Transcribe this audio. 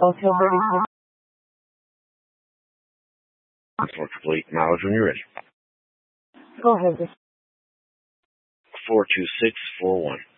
Okay. For complete knowledge when you're ready. Go ahead. 42641.